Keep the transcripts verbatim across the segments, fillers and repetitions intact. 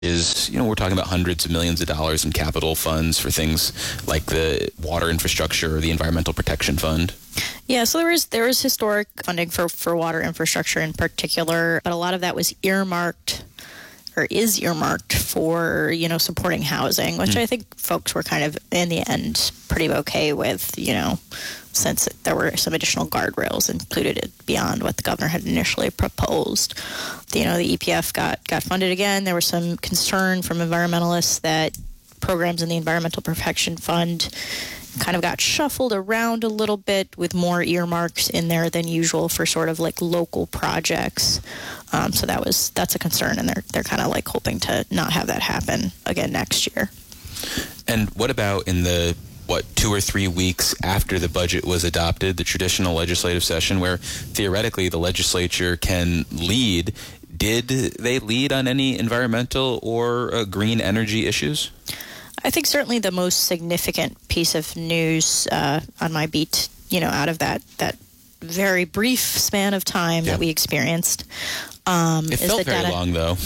is, you know, we're talking about hundreds of millions of dollars in capital funds for things like the water infrastructure or the Environmental Protection Fund. Yeah, so there was there was historic funding for, for water infrastructure in particular, but a lot of that was earmarked or is earmarked for, you know, supporting housing, which mm. I think folks were kind of, in the end, pretty okay with, you know, since there were some additional guardrails included beyond what the governor had initially proposed. You know, the E P F got, got funded again. There was some concern from environmentalists that programs in the Environmental Protection Fund kind of got shuffled around a little bit with more earmarks in there than usual for sort of like local projects. Um, so that was that's a concern, and they're they're kind of like hoping to not have that happen again next year. And what about in the what two or three weeks after the budget was adopted, the traditional legislative session, where theoretically the legislature can lead? Did they lead on any environmental or uh, green energy issues? I think certainly the most significant piece of news uh, on my beat, you know, out of that that very brief span of time yeah. that we experienced. Um, it is felt the very data- long, though.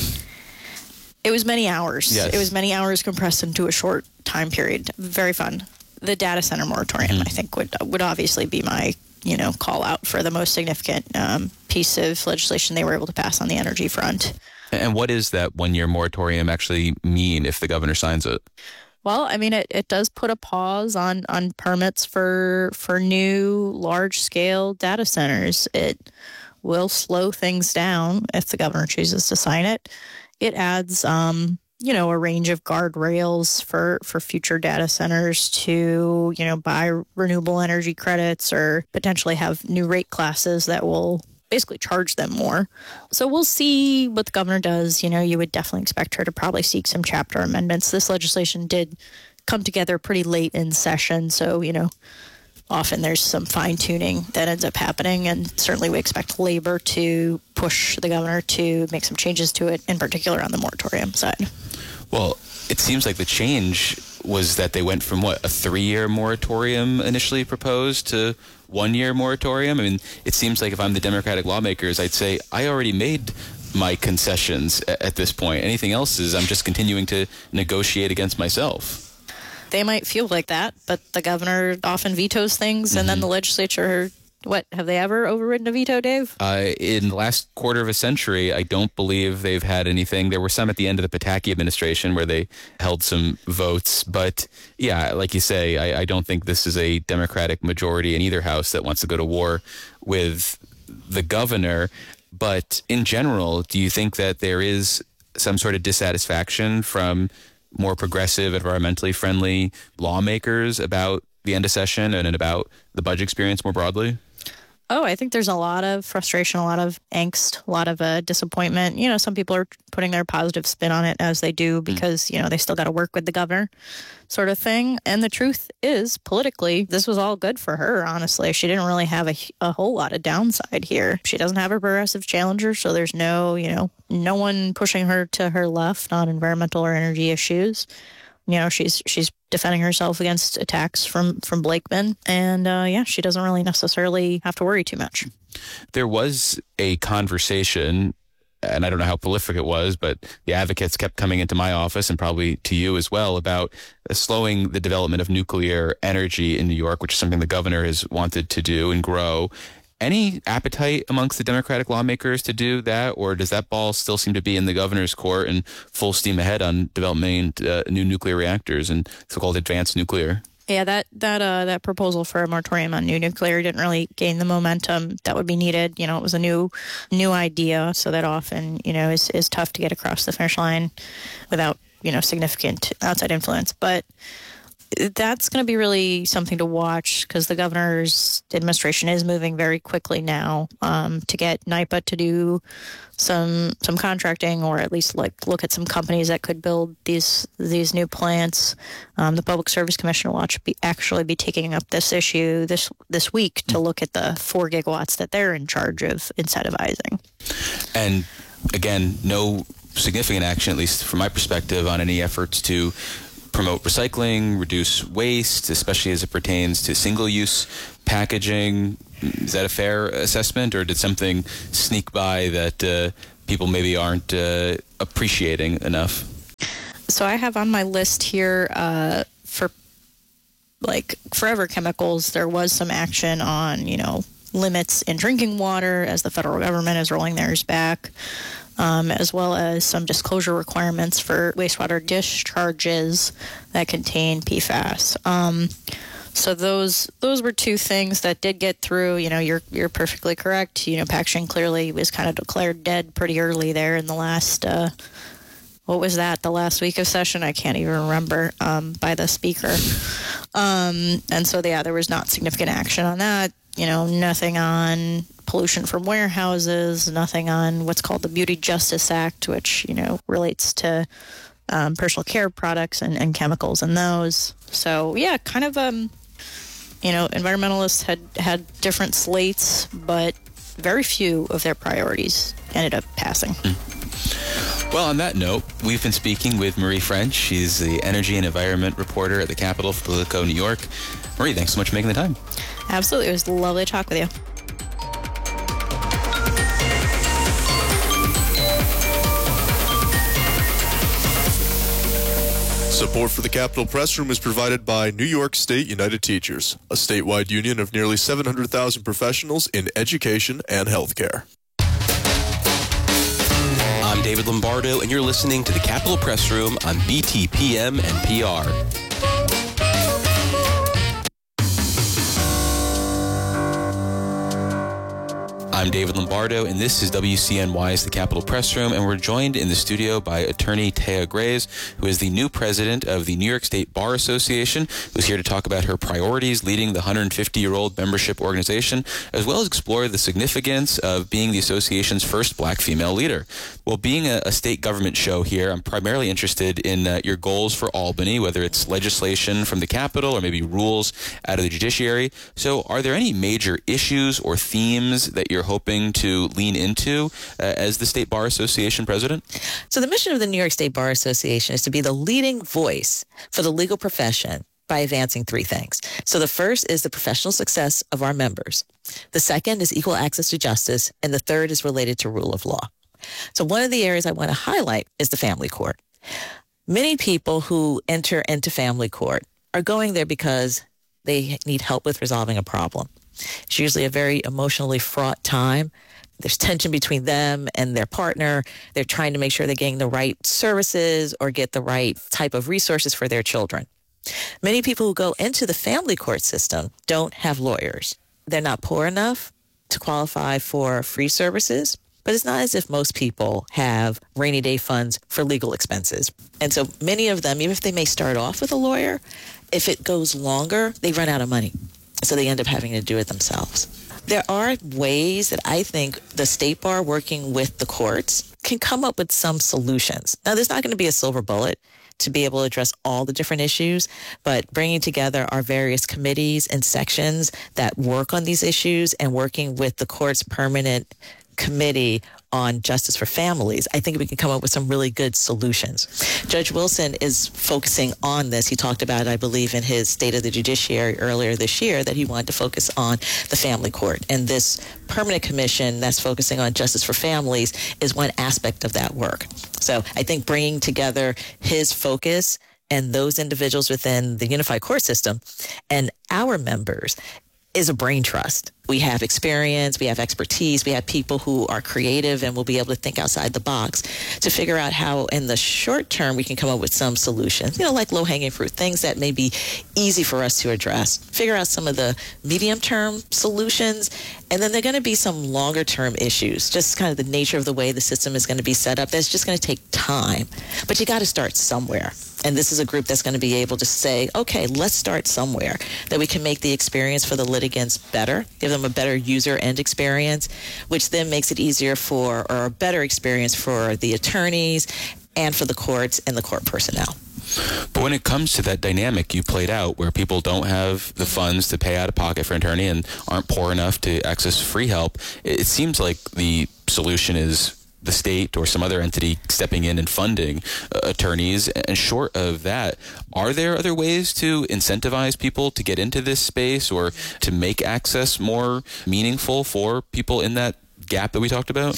It was many hours. Yes. It was many hours compressed into a short time period. Very fun. The data center moratorium, mm-hmm. I think, would would obviously be my, you know, call out for the most significant um, piece of legislation they were able to pass on the energy front. And what does that one-year moratorium actually mean if the governor signs it? Well, I mean, it, it does put a pause on, on permits for for new large-scale data centers. It will slow things down if the governor chooses to sign it. It adds, um, you know, a range of guardrails for, for future data centers to, you know, buy renewable energy credits or potentially have new rate classes that will basically charge them more. So we'll see what the governor does. You know, you would definitely expect her to probably seek some chapter amendments. This legislation did come together pretty late in session, so, you know, often there's some fine-tuning that ends up happening, and certainly we expect labor to push the governor to make some changes to it, in particular on the moratorium side. Well, it seems like the change was that they went from, what, a three-year moratorium initially proposed to one-year moratorium? I mean, it seems like if I'm the Democratic lawmakers, I'd say, I already made my concessions at this point. Anything else is I'm just continuing to negotiate against myself. They might feel like that, but the governor often vetoes things, mm-hmm. and then the legislature... What, have they ever overridden a veto, Dave? Uh, in the last quarter of a century, I don't believe they've had anything. There were some at the end of the Pataki administration where they held some votes. But, yeah, like you say, I, I don't think this is a Democratic majority in either house that wants to go to war with the governor. But in general, do you think that there is some sort of dissatisfaction from more progressive, environmentally friendly lawmakers about the end of session and about the budget experience more broadly? Oh, I think there's a lot of frustration, a lot of angst, a lot of uh, disappointment. You know, some people are putting their positive spin on it, as they do, because, you know, they still got to work with the governor sort of thing. And the truth is, politically, this was all good for her, honestly. She didn't really have a, a whole lot of downside here. She doesn't have a progressive challenger, so there's no, you know, no one pushing her to her left on environmental or energy issues. You know, she's she's defending herself against attacks from, from Blakeman. And, uh, yeah, she doesn't really necessarily have to worry too much. There was a conversation, and I don't know how prolific it was, but the advocates kept coming into my office and probably to you as well about slowing the development of nuclear energy in New York, which is something the governor has wanted to do and grow. Any appetite amongst the Democratic lawmakers to do that, or does that ball still seem to be in the governor's court and full steam ahead on developing uh, new nuclear reactors and so-called advanced nuclear? Yeah, that that uh, that proposal for a moratorium on new nuclear didn't really gain the momentum that would be needed. You know, it was a new new idea, so that often, you know, is is tough to get across the finish line without, you know, significant outside influence. But that's going to be really something to watch, because the governor's administration is moving very quickly now um, to get NYPA to do some some contracting, or at least like look at some companies that could build these these new plants. Um, the Public Service Commission will be, actually be taking up this issue this this week to look at the four gigawatts that they're in charge of incentivizing. And again, no significant action, at least from my perspective, on any efforts to promote recycling, reduce waste, especially as it pertains to single-use packaging. Is that a fair assessment, or did something sneak by that uh, people maybe aren't uh, appreciating enough? So I have on my list here uh, for like forever chemicals, there was some action on, you know, limits in drinking water as the federal government is rolling theirs back, um, as well as some disclosure requirements for wastewater discharges that contain P FAS. Um, so those those were two things that did get through. You know, you're you're perfectly correct. You know, packaging clearly was kind of declared dead pretty early there in the last. Uh, What was that, the last week of session? I can't even remember, um, by the speaker. Um, and so, yeah, there was not significant action on that. You know, nothing on pollution from warehouses, nothing on what's called the Beauty Justice Act, which, you know, relates to um, personal care products and, and chemicals in those. So, yeah, kind of, um, you know, environmentalists had, had different slates, but very few of their priorities ended up passing. Mm. Well, on that note, we've been speaking with Marie French. She's the energy and environment reporter at the Capitol for Politico New York. Marie, thanks so much for making the time. Absolutely. It was lovely to talk with you. Support for the Capitol Press Room is provided by New York State United Teachers, a statewide union of nearly seven hundred thousand professionals in education and healthcare. I'm David Lombardo, and you're listening to the Capitol Press Room on B T P M and P R. I'm David Lombardo, and this is W C N Y's The Capitol Press Room, and we're joined in the studio by attorney Taya Grays, who is the new president of the New York State Bar Association, who's here to talk about her priorities leading the one hundred fifty-year-old membership organization, as well as explore the significance of being the association's first black female leader. Well, being a, a state government show here, I'm primarily interested in uh, your goals for Albany, whether it's legislation from the Capitol or maybe rules out of the judiciary. So are there any major issues or themes that you're hoping to lean into uh, as the State Bar Association president? So the mission of the New York State Bar Association is to be the leading voice for the legal profession by advancing three things. So the first is the professional success of our members. The second is equal access to justice. And the third is related to rule of law. So one of the areas I want to highlight is the family court. Many people who enter into family court are going there because they need help with resolving a problem. It's usually a very emotionally fraught time. There's tension between them and their partner. They're trying to make sure they're getting the right services or get the right type of resources for their children. Many people who go into the family court system don't have lawyers. They're not poor enough to qualify for free services, but it's not as if most people have rainy day funds for legal expenses. And so many of them, even if they may start off with a lawyer, if it goes longer, they run out of money. So they end up having to do it themselves. There are ways that I think the State Bar working with the courts can come up with some solutions. Now, there's not going to be a silver bullet to be able to address all the different issues, but bringing together our various committees and sections that work on these issues and working with the court's permanent committee on justice for families, I think we can come up with some really good solutions. Judge Wilson is focusing on this. He talked about it, I believe, in his State of the Judiciary earlier this year, that he wanted to focus on the family court. And this permanent commission that's focusing on justice for families is one aspect of that work. So I think bringing together his focus and those individuals within the unified court system and our members is a brain trust. We have experience, we have expertise, we have people who are creative and will be able to think outside the box to figure out how in the short term we can come up with some solutions, you know, like low-hanging fruit, things that may be easy for us to address. Figure out some of the medium-term solutions, and then there are going to be some longer-term issues, just kind of the nature of the way the system is going to be set up. That's just going to take time, but you got to start somewhere. And this is a group that's going to be able to say, okay, let's start somewhere, that we can make the experience for the litigants better, give them a better user end experience, which then makes it easier for, or a better experience for the attorneys and for the courts and the court personnel. But when it comes to that dynamic you played out, where people don't have the funds to pay out of pocket for an attorney and aren't poor enough to access free help, it seems like the solution is the state or some other entity stepping in and funding uh, attorneys. And short of that, are there other ways to incentivize people to get into this space or to make access more meaningful for people in that gap that we talked about?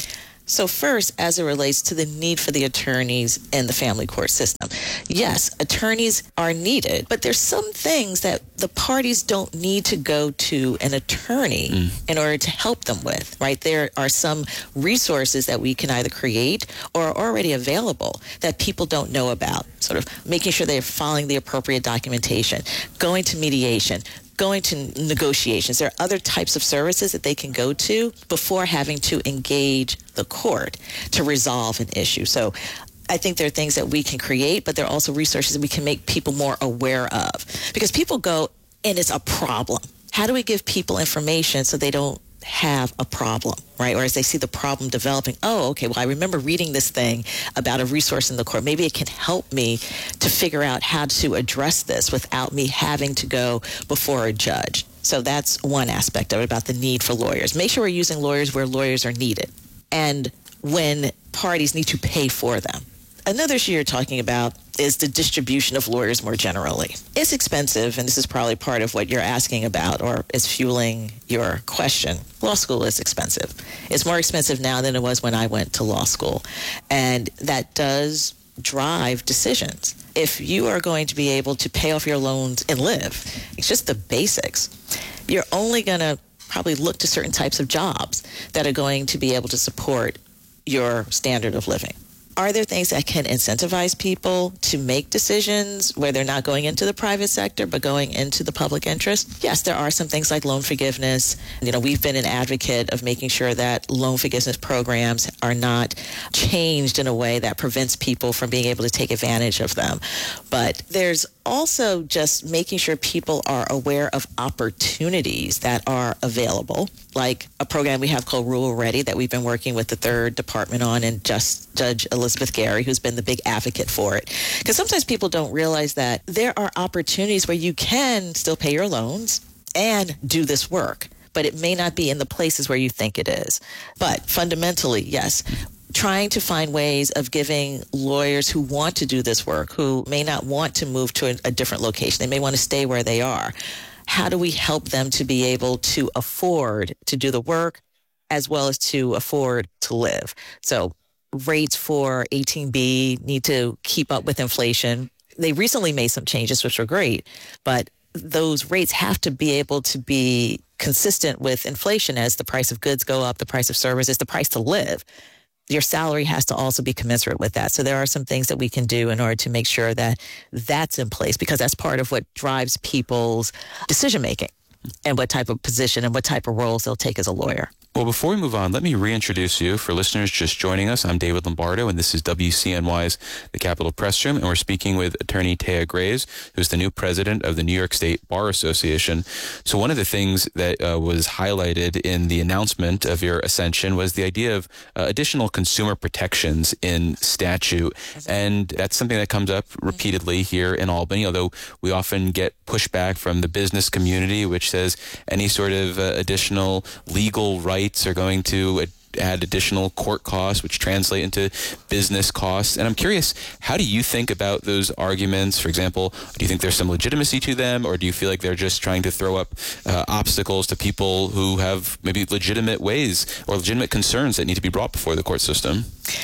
So first, as it relates to the need for the attorneys in the family court system, yes, attorneys are needed, but there's some things that the parties don't need to go to an attorney mm. in order to help them with, right? There are some resources that we can either create or are already available that people don't know about, sort of making sure they're following the appropriate documentation, going to mediation, going to negotiations. There are other types of services that they can go to before having to engage the court to resolve an issue. So I think there are things that we can create, but there are also resources that we can make people more aware of. Because people go, and it's a problem. How do we give people information so they don't have a problem, right? Or as they see the problem developing, oh, okay, well, I remember reading this thing about a resource in the court. Maybe it can help me to figure out how to address this without me having to go before a judge. So that's one aspect of it, about the need for lawyers. Make sure we're using lawyers where lawyers are needed and when parties need to pay for them. Another issue you're talking about is the distribution of lawyers more generally. It's expensive, and this is probably part of what you're asking about or is fueling your question. Law school is expensive. It's more expensive now than it was when I went to law school, and that does drive decisions. If you are going to be able to pay off your loans and live, it's just the basics. You're only going to probably look to certain types of jobs that are going to be able to support your standard of living. Are there things that can incentivize people to make decisions where they're not going into the private sector but going into the public interest? Yes, there are some things like loan forgiveness. You know, we've been an advocate of making sure that loan forgiveness programs are not changed in a way that prevents people from being able to take advantage of them. But there's also just making sure people are aware of opportunities that are available, like a program we have called Rule Ready that we've been working with the third department on, and just Judge Elizabeth Gary, who's been the big advocate for it. Because sometimes people don't realize that there are opportunities where you can still pay your loans and do this work, but it may not be in the places where you think it is. But fundamentally, yes, trying to find ways of giving lawyers who want to do this work, who may not want to move to a, a different location, they may want to stay where they are. How do we help them to be able to afford to do the work as well as to afford to live? So rates for eighteen B need to keep up with inflation. They recently made some changes, which were great, but those rates have to be able to be consistent with inflation as the price of goods go up, the price of services, the price to live. Your salary has to also be commensurate with that. So there are some things that we can do in order to make sure that that's in place, because that's part of what drives people's decision making and what type of position and what type of roles they'll take as a lawyer. Well, before we move on, let me reintroduce you. For listeners just joining us, I'm David Lombardo, and this is W C N Y's The Capitol Press Room, and we're speaking with attorney Taya Graves, who's the new president of the New York State Bar Association. So one of the things that uh, was highlighted in the announcement of your ascension was the idea of uh, additional consumer protections in statute, and that's something that comes up repeatedly here in Albany, although we often get pushback from the business community, which says any sort of uh, additional legal rights are going to add additional court costs, which translate into business costs. And I'm curious, how do you think about those arguments? For example, do you think there's some legitimacy to them, or do you feel like they're just trying to throw up uh, obstacles to people who have maybe legitimate ways or legitimate concerns that need to be brought before the court system?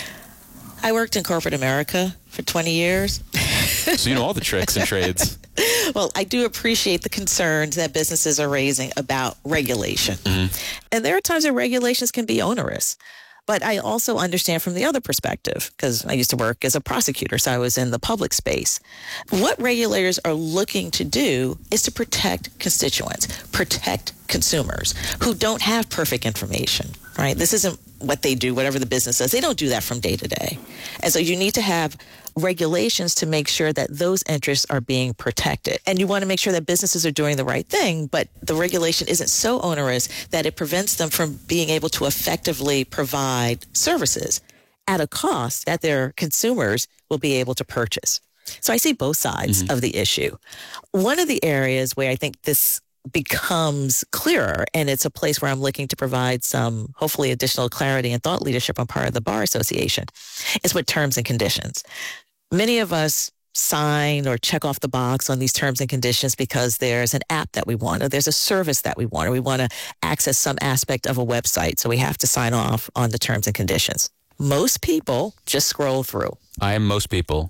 I worked in corporate America for twenty years. So you know all the tricks and trades. Well, I do appreciate the concerns that businesses are raising about regulation. Mm-hmm. And there are times that regulations can be onerous. But I also understand from the other perspective, because I used to work as a prosecutor, so I was in the public space. What regulators are looking to do is to protect constituents, protect consumers who don't have perfect information, right? This isn't what they do, whatever the business does. They don't do that from day to day. And so you need to have regulations to make sure that those interests are being protected. And you want to make sure that businesses are doing the right thing, but the regulation isn't so onerous that it prevents them from being able to effectively provide services at a cost that their consumers will be able to purchase. So I see both sides mm-hmm. of the issue. One of the areas where I think this becomes clearer, and it's a place where I'm looking to provide some, hopefully, additional clarity and thought leadership on part of the Bar Association, is with terms and conditions. Many of us sign or check off the box on these terms and conditions because there's an app that we want, or there's a service that we want, or we want to access some aspect of a website. So we have to sign off on the terms and conditions. Most people just scroll through. I am most people.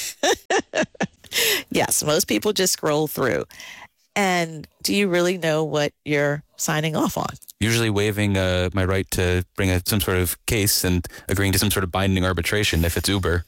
Yes, most people just scroll through. And do you really know what you're signing off on? Usually waiving uh, my right to bring a, some sort of case and agreeing to some sort of binding arbitration if it's Uber.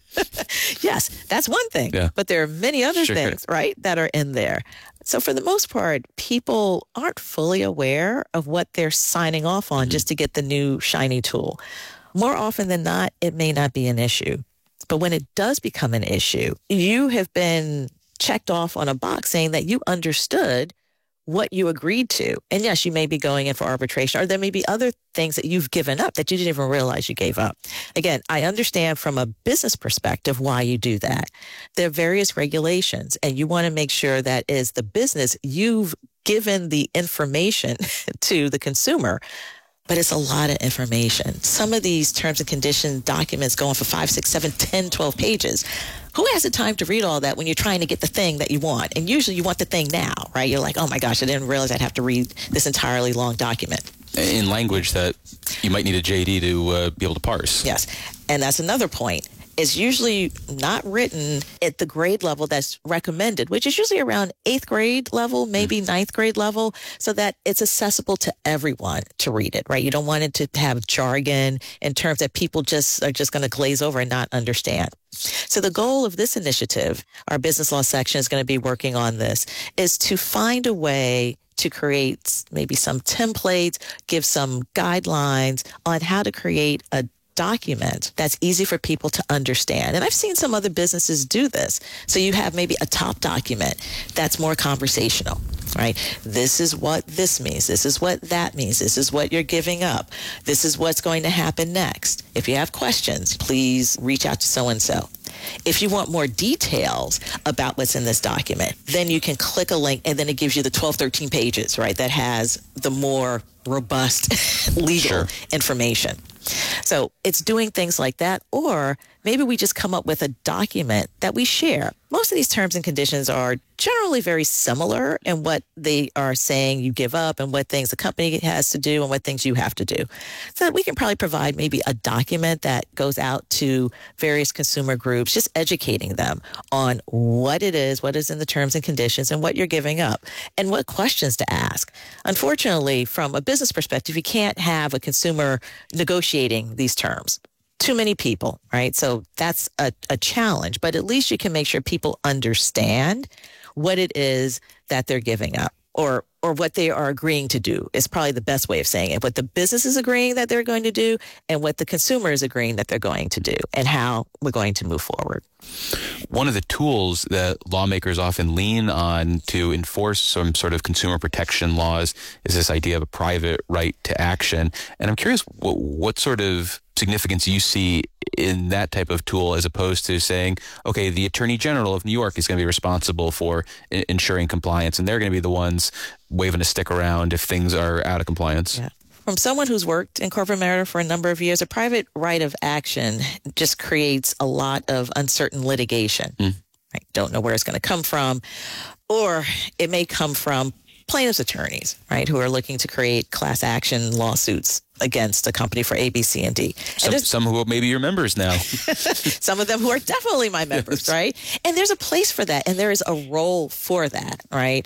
Yes, that's one thing. Yeah. But there are many other Sure. things, right, that are in there. So for the most part, people aren't fully aware of what they're signing off on mm-hmm. just to get the new shiny tool. More often than not, it may not be an issue. But when it does become an issue, you have been checked off on a box saying that you understood what you agreed to. And yes, you may be going in for arbitration, or there may be other things that you've given up that you didn't even realize you gave up. Again, I understand from a business perspective why you do that. There are various regulations, and you want to make sure that as the business, you've given the information to the consumer. But it's a lot of information. Some of these terms and condition documents go on for five, six, seven, ten, twelve pages. Who has the time to read all that when you're trying to get the thing that you want? And usually you want the thing now, right? You're like, oh my gosh, I didn't realize I'd have to read this entirely long document. In language that you might need a J D to uh, be able to parse. Yes. And that's another point. It's usually not written at the grade level that's recommended, which is usually around eighth grade level, maybe ninth grade level, so that it's accessible to everyone to read it, right? You don't want it to have jargon in terms that people just are just going to glaze over and not understand. So the goal of this initiative, our business law section is going to be working on this, is to find a way to create maybe some templates, give some guidelines on how to create a document that's easy for people to understand. And I've seen some other businesses do this. So you have maybe a top document that's more conversational, right? This is what this means. This is what that means. This is what you're giving up. This is what's going to happen next. If you have questions, please reach out to so-and-so. If you want more details about what's in this document, then you can click a link and then it gives you the twelve, thirteen pages, right? That has the more robust legal Sure. information. So it's doing things like that, or maybe we just come up with a document that we share. Most of these terms and conditions are generally very similar in what they are saying you give up and what things the company has to do and what things you have to do. So we can probably provide maybe a document that goes out to various consumer groups, just educating them on what it is, what is in the terms and conditions, and what you're giving up, and what questions to ask. Unfortunately, from a business perspective, you can't have a consumer negotiating these terms. Too many people, right? So that's a, a challenge, but at least you can make sure people understand what it is that they're giving up, or or what they are agreeing to do is probably the best way of saying it. What the business is agreeing that they're going to do and what the consumer is agreeing that they're going to do and how we're going to move forward. One of the tools that lawmakers often lean on to enforce some sort of consumer protection laws is this idea of a private right to action. And I'm curious what, what sort of significance you see in that type of tool as opposed to saying, okay, the Attorney General of New York is going to be responsible for I- ensuring compliance, and they're going to be the ones waving a stick around if things are out of compliance. Yeah. From someone who's worked in corporate America for a number of years, a private right of action just creates a lot of uncertain litigation. Mm. I don't know where it's going to come from, or it may come from plaintiff's attorneys, right, who are looking to create class action lawsuits against a company for A, B, C, and D. Some, and some who may be your members now. Some of them who are definitely my members, yes. Right? And there's a place for that, and there is a role for that, right?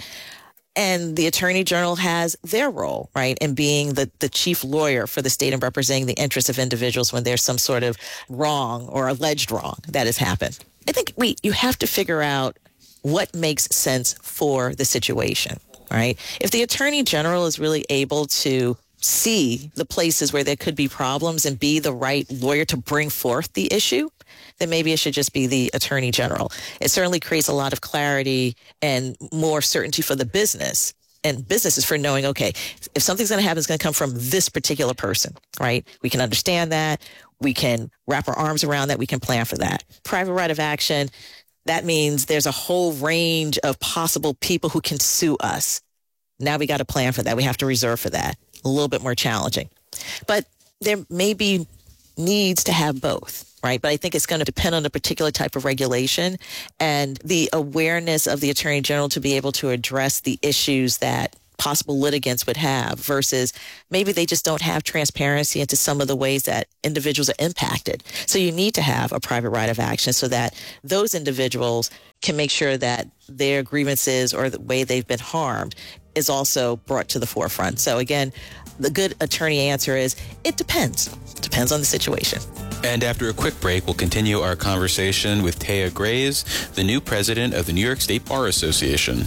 And the Attorney General has their role, right, in being the, the chief lawyer for the state and representing the interests of individuals when there's some sort of wrong or alleged wrong that has happened. I think we you have to figure out what makes sense for the situation, right? If the Attorney General is really able to see the places where there could be problems and be the right lawyer to bring forth the issue, then maybe it should just be the Attorney General. It certainly creates a lot of clarity and more certainty for the business and businesses for knowing, okay, if something's going to happen, it's going to come from this particular person, right? We can understand that. We can wrap our arms around that. We can plan for that. Private right of action, that means there's a whole range of possible people who can sue us. Now we got to plan for that. We have to reserve for that. A little bit more challenging. But there may be needs to have both. right? But I think it's going to depend on the particular type of regulation and the awareness of the Attorney General to be able to address the issues that possible litigants would have versus maybe they just don't have transparency into some of the ways that individuals are impacted. So you need to have a private right of action so that those individuals can make sure that their grievances or the way they've been harmed is also brought to the forefront. So again, the good attorney answer is it depends. It depends on the situation. And after a quick break, we'll continue our conversation with Taya Grays, the new president of the New York State Bar Association.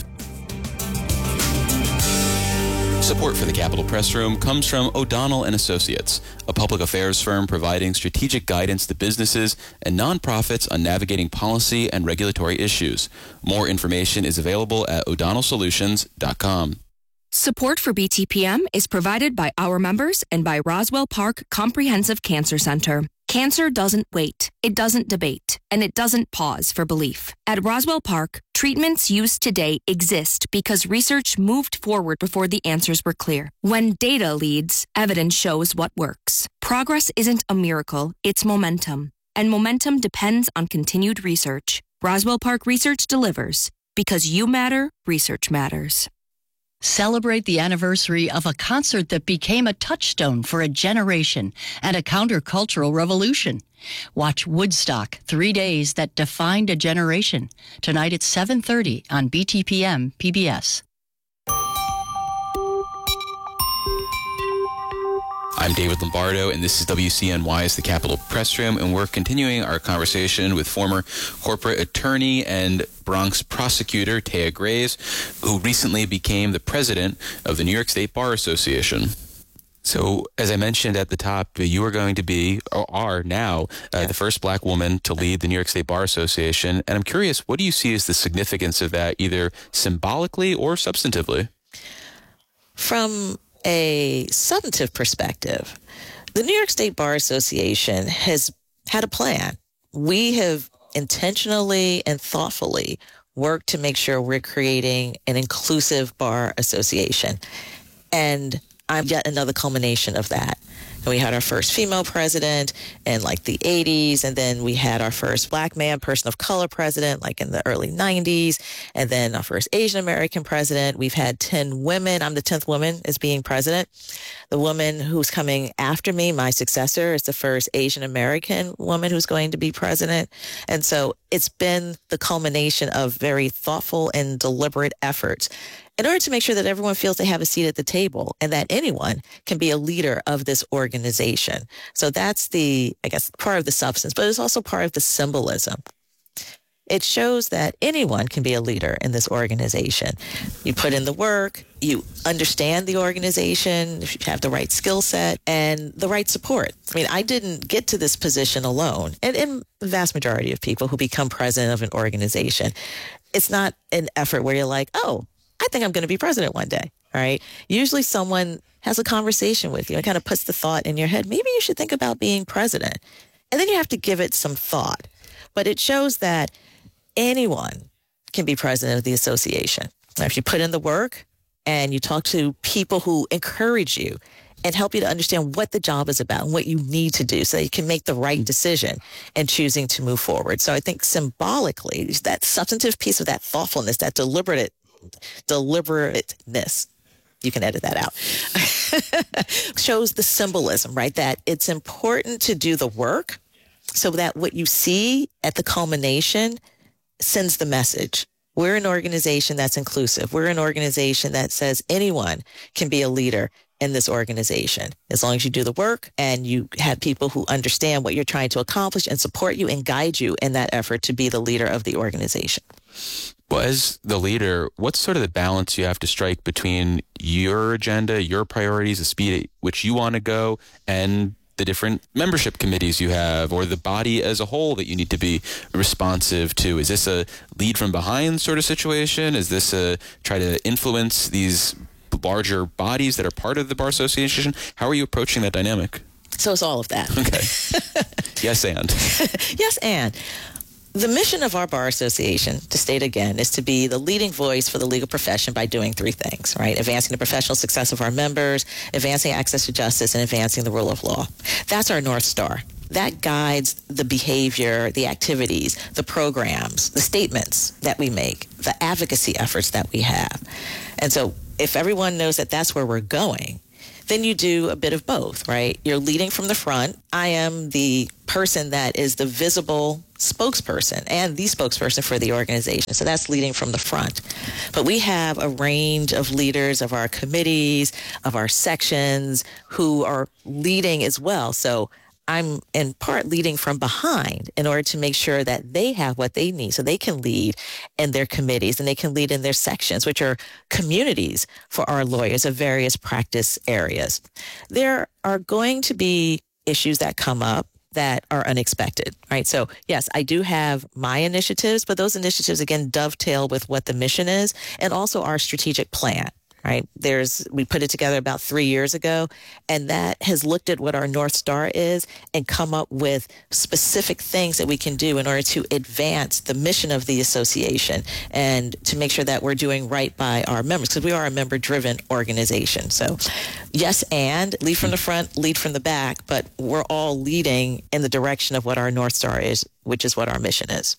Support for the Capitol Press Room comes from O'Donnell and Associates, a public affairs firm providing strategic guidance to businesses and nonprofits on navigating policy and regulatory issues. More information is available at o'donnell solutions dot com. Support for B T P M is provided by our members and by Roswell Park Comprehensive Cancer Center. Cancer doesn't wait, it doesn't debate, and it doesn't pause for belief. At Roswell Park, treatments used today exist because research moved forward before the answers were clear. When data leads, evidence shows what works. Progress isn't a miracle, it's momentum. And momentum depends on continued research. Roswell Park Research delivers. Because you matter, research matters. Celebrate the anniversary of a concert that became a touchstone for a generation and a countercultural revolution. Watch Woodstock, three days that defined a generation. Tonight at seven thirty on B T P M P B S. I'm David Lombardo, and this is W C N Y's The Capitol Press Room, and we're continuing our conversation with former corporate attorney and Bronx prosecutor Taya Grays, who recently became the president of the New York State Bar Association. So, as I mentioned at the top, you are going to be, or are now, uh, yeah. the first black woman to lead the New York State Bar Association. And I'm curious, what do you see as the significance of that, either symbolically or substantively? From a substantive perspective, the New York State Bar Association has had a plan. We have intentionally and thoughtfully worked to make sure we're creating an inclusive bar association. And I'm yet another culmination of that. And we had our first female president in like the eighties, and then we had our first black man, person of color president like in the early nineties, and then our first Asian American president. We've had ten women. I'm the tenth woman as being president. The woman who's coming after me, my successor, is the first Asian American woman who's going to be president. And so it's been the culmination of very thoughtful and deliberate efforts in order to make sure that everyone feels they have a seat at the table and that anyone can be a leader of this organization. So that's the, I guess, part of the substance, but it's also part of the symbolism. It shows that anyone can be a leader in this organization. You put in the work, you understand the organization, you have the right skill set and the right support. I mean, I didn't get to this position alone. And in the vast majority of people who become president of an organization, it's not an effort where you're like, oh, I think I'm going to be president one day, all right? Usually someone has a conversation with you and kind of puts the thought in your head, maybe you should think about being president. And then you have to give it some thought. But it shows that anyone can be president of the association. Now, if you put in the work and you talk to people who encourage you and help you to understand what the job is about and what you need to do so that you can make the right decision in choosing to move forward. So I think symbolically, that substantive piece of that thoughtfulness, that deliberate deliberateness, you can edit that out, shows the symbolism, right? That it's important to do the work so that what you see at the culmination sends the message. We're an organization that's inclusive. We're an organization that says anyone can be a leader in this organization, as long as you do the work and you have people who understand what you're trying to accomplish and support you and guide you in that effort to be the leader of the organization. Well, as the leader, what's sort of the balance you have to strike between your agenda, your priorities, the speed at which you want to go, and the different membership committees you have, or the body as a whole that you need to be responsive to? Is this a lead from behind sort of situation? Is this a try to influence these larger bodies that are part of the Bar Association? How are you approaching that dynamic? So it's all of that. Okay. Yes, and. Yes, and. The mission of our Bar Association, to state again, is to be the leading voice for the legal profession by doing three things, right? Advancing the professional success of our members, advancing access to justice, and advancing the rule of law. That's our North Star. that guides the behavior, the activities, the programs, the statements that we make, the advocacy efforts that we have. And so if everyone knows that that's where we're going, then you do a bit of both, right? You're leading from the front. I am the person that is the visible spokesperson and the spokesperson for the organization. So that's leading from the front. But we have a range of leaders of our committees, of our sections, who are leading as well. So I'm in part leading from behind in order to make sure that they have what they need so they can lead in their committees and they can lead in their sections, which are communities for our lawyers of various practice areas. There are going to be issues that come up that are unexpected, right? So yes, I do have my initiatives, but those initiatives, again, dovetail with what the mission is and also our strategic plan. Right. There's, we put it together about three years ago, and that has looked at what our North Star is and come up with specific things that we can do in order to advance the mission of the association and to make sure that we're doing right by our members, because we are a member-driven organization. So yes, and lead from the front, lead from the back, but we're all leading in the direction of what our North Star is, which is what our mission is.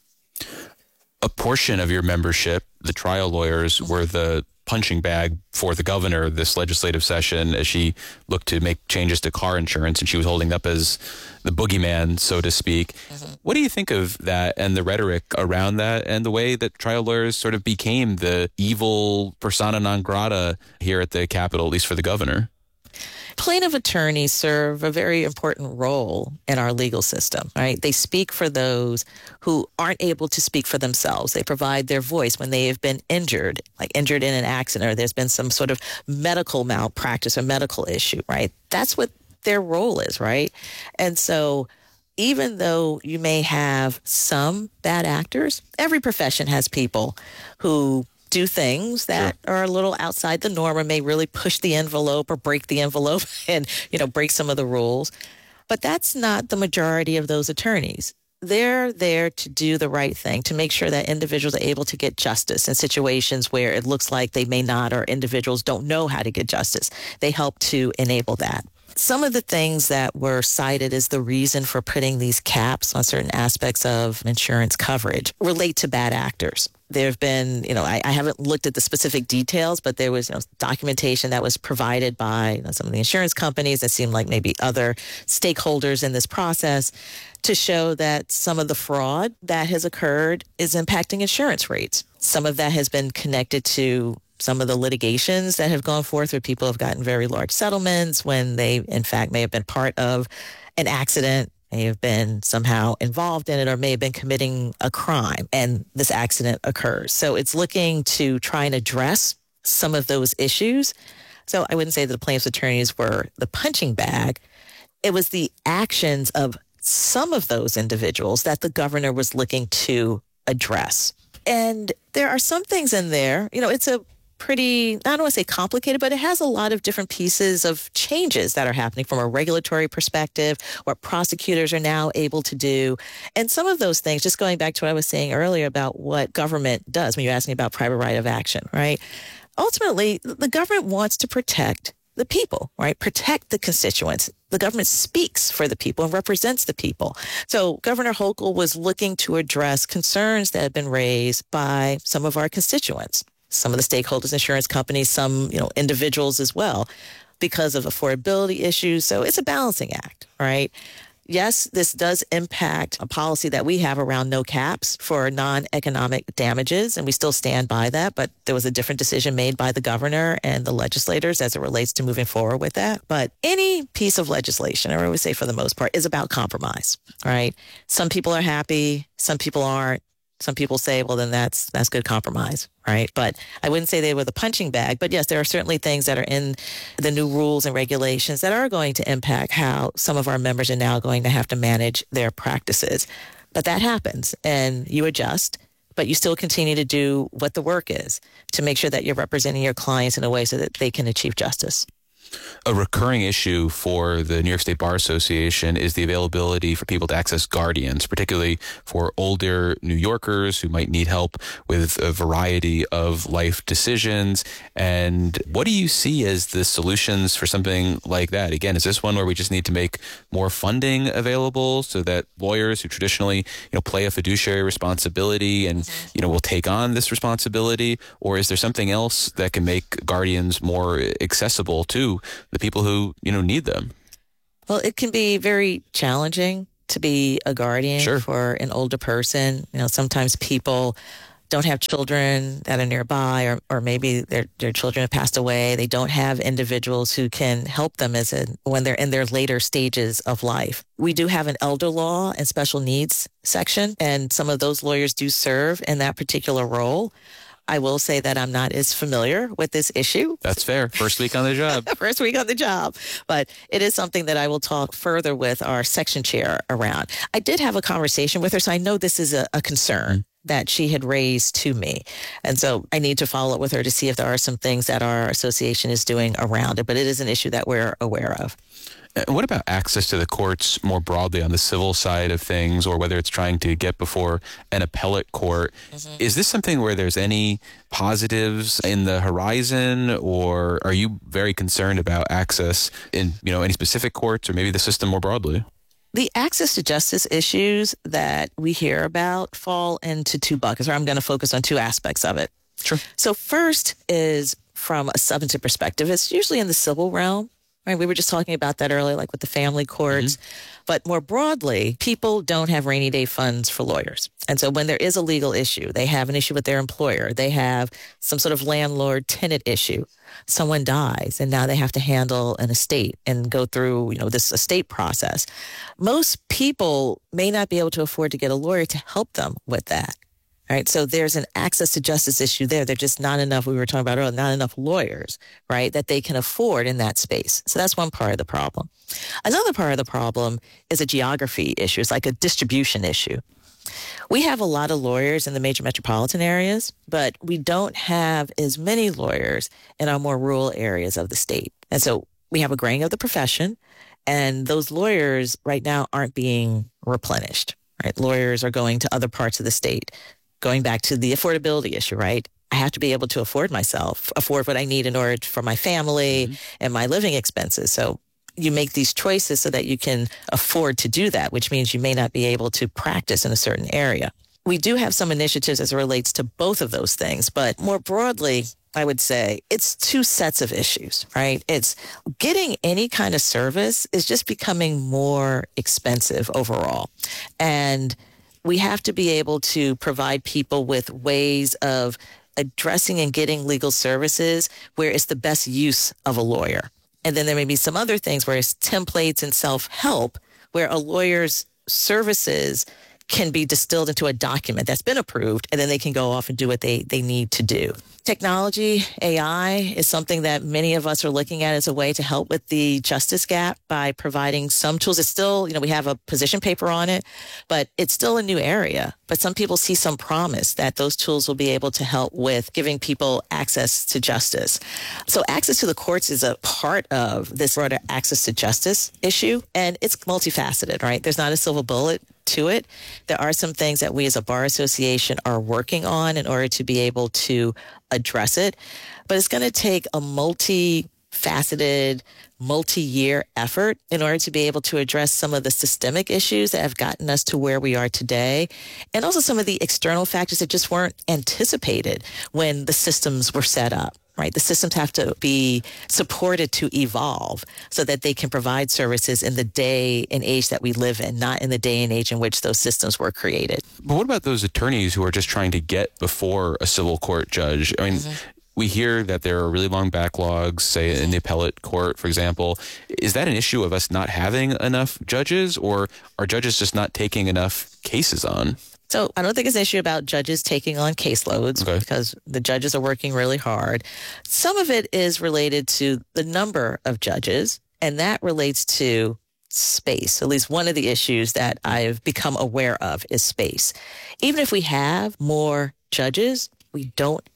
A portion of your membership, the trial lawyers, mm-hmm. were the punching bag for the governor this legislative session as she looked to make changes to car insurance, and she was holding up as the boogeyman, so to speak. Mm-hmm. What do you think of that and the rhetoric around that and the way that trial lawyers sort of became the evil persona non grata here at the Capitol, at least for the governor? Plaintiff attorneys serve a very important role in our legal system, right? They speak for those who aren't able to speak for themselves. They provide their voice when they have been injured, like injured in an accident, or there's been some sort of medical malpractice or medical issue, right? That's what their role is, right? And so even though you may have some bad actors, every profession has people who do things that sure. are a little outside the norm or may really push the envelope or break the envelope and, you know, break some of the rules. But that's not the majority of those attorneys. They're there to do the right thing, to make sure that individuals are able to get justice in situations where it looks like they may not, or individuals don't know how to get justice. They help to enable that. Some of the things that were cited as the reason for putting these caps on certain aspects of insurance coverage relate to bad actors. There have been, you know, I, I haven't looked at the specific details, but there was, you know, documentation that was provided by, you know, some of the insurance companies that seemed like maybe other stakeholders in this process to show that some of the fraud that has occurred is impacting insurance rates. Some of that has been connected to some of the litigations that have gone forth where people have gotten very large settlements when they, in fact, may have been part of an accident, may have been somehow involved in it, or may have been committing a crime, and this accident occurs. So it's looking to try and address some of those issues. So I wouldn't say that the plaintiff's attorneys were the punching bag. It was the actions of some of those individuals that the governor was looking to address. And there are some things in there, you know, it's a pretty, I don't want to say complicated, but it has a lot of different pieces of changes that are happening from a regulatory perspective, what prosecutors are now able to do. And some of those things, just going back to what I was saying earlier about what government does when you're asking about private right of action, right? Ultimately, the government wants to protect the people, right? Protect the constituents. The government speaks for the people and represents the people. So Governor Hochul was looking to address concerns that have been raised by some of our constituents, some of the stakeholders, insurance companies, some, you know, individuals as well, because of affordability issues. So it's a balancing act, right? Yes, this does impact a policy that we have around no caps for non-economic damages, and we still stand by that. But there was a different decision made by the governor and the legislators as it relates to moving forward with that. But any piece of legislation, or I would say for the most part, is about compromise, right? Some people are happy, some people aren't. Some people say, well, then that's that's good compromise, right? But I wouldn't say they were the punching bag. But yes, there are certainly things that are in the new rules and regulations that are going to impact how some of our members are now going to have to manage their practices. But that happens, and you adjust, but you still continue to do what the work is to make sure that you're representing your clients in a way so that they can achieve justice. A recurring issue for the New York State Bar Association is the availability for people to access guardians, particularly for older New Yorkers who might need help with a variety of life decisions. And what do you see as the solutions for something like that? Again, is this one where we just need to make more funding available so that lawyers who traditionally, you know, play a fiduciary responsibility and, you know, will take on this responsibility? Or is there something else that can make guardians more accessible to the people who, you know, need them? Well, it can be very challenging to be a guardian Sure. for an older person. You know, sometimes people don't have children that are nearby, or, or maybe their, their children have passed away. They don't have individuals who can help them as a, when they're in their later stages of life. We do have an elder law and special needs section, and some of those lawyers do serve in that particular role. I will say that I'm not as familiar with this issue. That's fair. First week on the job. First week on the job. But it is something that I will talk further with our section chair around. I did have a conversation with her, so I know this is a, a concern that she had raised to me. And so I need to follow up with her to see if there are some things that our association is doing around it. But it is an issue that we're aware of. And what about access to the courts more broadly on the civil side of things, or whether it's trying to get before an appellate court? Mm-hmm. Is this something where there's any positives in the horizon, or are you very concerned about access in, you know, any specific courts or maybe the system more broadly? The access to justice issues that we hear about fall into two buckets, or I'm going to focus on two aspects of it. Sure. So first is from a substantive perspective. It's usually in the civil realm. Right, we were just talking about that earlier, like with the family courts. Mm-hmm. But more broadly, people don't have rainy day funds for lawyers. And so when there is a legal issue, they have an issue with their employer, they have some sort of landlord-tenant issue, someone dies, and now they have to handle an estate and go through, you know, this estate process. Most people may not be able to afford to get a lawyer to help them with that. Right. So there's an access to justice issue there. There's just not enough, we were talking about earlier, not enough lawyers, right, that they can afford in that space. So that's one part of the problem. Another part of the problem is a geography issue. It's like a distribution issue. We have a lot of lawyers in the major metropolitan areas, but we don't have as many lawyers in our more rural areas of the state. And so we have a graying of the profession, and those lawyers right now aren't being replenished. Right. Lawyers are going to other parts of the state. Going back to the affordability issue, right? I have to be able to afford myself, afford what I need in order to, for my family mm-hmm. and my living expenses. So you make these choices so that you can afford to do that, which means you may not be able to practice in a certain area. We do have some initiatives as it relates to both of those things, but more broadly, I would say it's two sets of issues, right? It's getting any kind of service is just becoming more expensive overall. And we have to be able to provide people with ways of addressing and getting legal services where it's the best use of a lawyer. And then there may be some other things where it's templates and self-help where a lawyer's services can be distilled into a document that's been approved, and then they can go off and do what they, they need to do. Technology, A I, is something that many of us are looking at as a way to help with the justice gap by providing some tools. It's still, you know, we have a position paper on it, but it's still a new area. But some people see some promise that those tools will be able to help with giving people access to justice. So access to the courts is a part of this broader access to justice issue, and it's multifaceted, right? There's not a silver bullet to it. There are some things that we as a bar association are working on in order to be able to address it, but it's going to take a multi-faceted, multi-year effort in order to be able to address some of the systemic issues that have gotten us to where we are today, and also some of the external factors that just weren't anticipated when the systems were set up. Right. The systems have to be supported to evolve so that they can provide services in the day and age that we live in, not in the day and age in which those systems were created. But what about those attorneys who are just trying to get before a civil court judge? I mean, mm-hmm. we hear that there are really long backlogs, say mm-hmm. in the appellate court, for example. Is that an issue of us not having enough judges, or are judges just not taking enough cases on? So I don't think it's an issue about judges taking on caseloads okay. because the judges are working really hard. Some of it is related to the number of judges, and that relates to space. At least one of the issues that I've become aware of is space. Even if we have more judges, we don't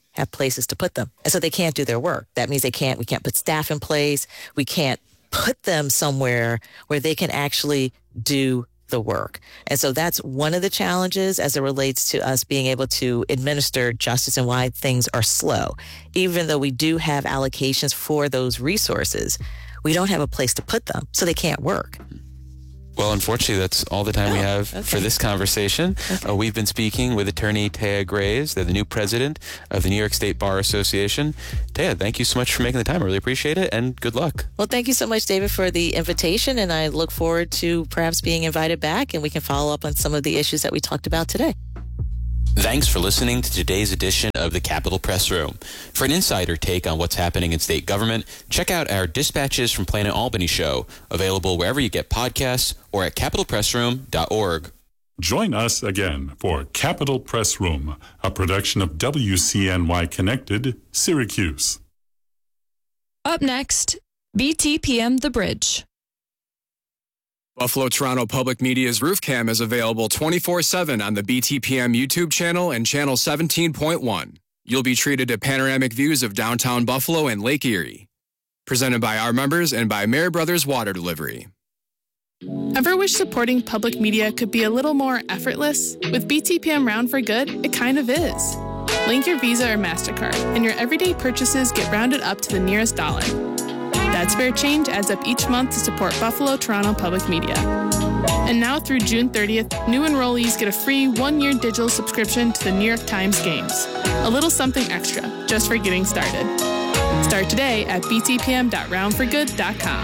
have places to put them. And so they can't do their work. That means they can't, we can't put staff in place. We can't put them somewhere where they can actually do the work. And so that's one of the challenges as it relates to us being able to administer justice and why things are slow. Even though we do have allocations for those resources, we don't have a place to put them, so they can't work. Well, unfortunately, that's all the time oh, we have okay. for this conversation. Okay. Uh, we've been speaking with attorney Taya Grays, the new president of the New York State Bar Association. Taya, thank you so much for making the time. I really appreciate it, and good luck. Well, thank you so much, David, for the invitation, and I look forward to perhaps being invited back, and we can follow up on some of the issues that we talked about today. Thanks for listening to today's edition of the Capitol Press Room. For an insider take on what's happening in state government, check out our Dispatches from Planet Albany show, available wherever you get podcasts or at capitol press room dot org. Join us again for Capitol Press Room, a production of W C N Y Connected, Syracuse. Up next, B T P M The Bridge. Buffalo Toronto Public Media's Roof Cam is available twenty-four seven on the B T P M YouTube channel and channel seventeen point one. You'll be treated to panoramic views of downtown Buffalo and Lake Erie. Presented by our members and by Mary Brothers Water Delivery. Ever wish supporting public media could be a little more effortless? With B T P M Round for Good, it kind of is. Link your Visa or MasterCard, and your everyday purchases get rounded up to the nearest dollar. That spare change adds up each month to support Buffalo Toronto Public Media. And now through June thirtieth, new enrollees get a free one-year digital subscription to the New York Times Games. A little something extra, just for getting started. Start today at b t p m dot round for good dot com.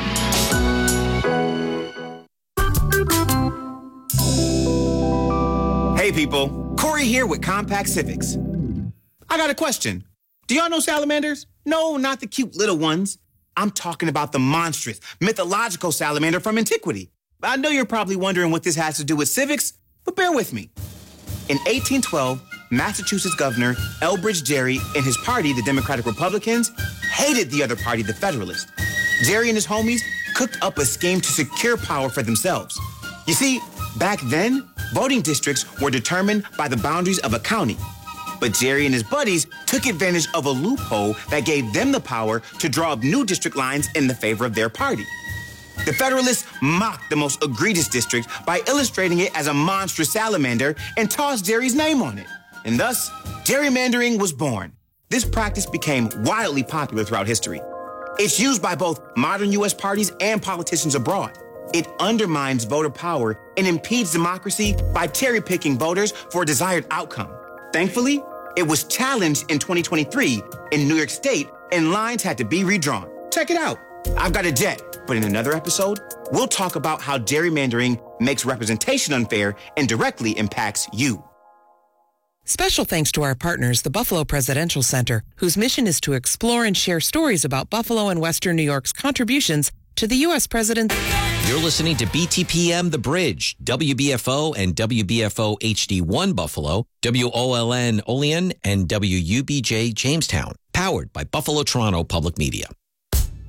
Hey people, Corey here with Compact Civics. I got a question. Do y'all know salamanders? No, not the cute little ones. I'm talking about the monstrous, mythological salamander from antiquity. I know you're probably wondering what this has to do with civics, but bear with me. In eighteen twelve, Massachusetts Governor Elbridge Gerry and his party, the Democratic Republicans, hated the other party, the Federalists. Gerry and his homies cooked up a scheme to secure power for themselves. You see, back then, voting districts were determined by the boundaries of a county. But Gerry and his buddies took advantage of a loophole that gave them the power to draw up new district lines in the favor of their party. The Federalists mocked the most egregious district by illustrating it as a monstrous salamander and tossed Gerry's name on it. And thus, gerrymandering was born. This practice became wildly popular throughout history. It's used by both modern U S parties and politicians abroad. It undermines voter power and impedes democracy by cherry-picking voters for a desired outcome. Thankfully, it was challenged in twenty twenty-three in New York State, and lines had to be redrawn. Check it out. I've got a jet, but in another episode, we'll talk about how gerrymandering makes representation unfair and directly impacts you. Special thanks to our partners, the Buffalo Presidential Center, whose mission is to explore and share stories about Buffalo and Western New York's contributions to the U S president. You're listening to B T P M The Bridge, W B F O and W B F O H D one Buffalo, W O L N Olean, and W U B J Jamestown, powered by Buffalo Toronto Public Media.